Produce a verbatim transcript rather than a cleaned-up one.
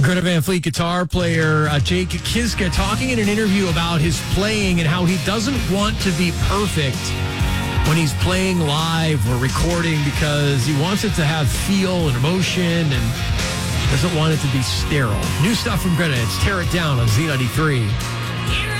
Greta Van Fleet guitar player uh, Jake Kiska talking in an interview about his playing and how he doesn't want to be perfect when he's playing live or recording because he wants it to have feel and emotion and doesn't want it to be sterile. New stuff from Greta. It's Tear It Down on Z ninety-three.